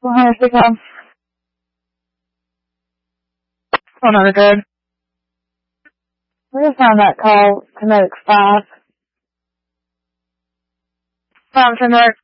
Well, hi, speaking. Oh, no, good. We just found that call to make 5. 5 10 work.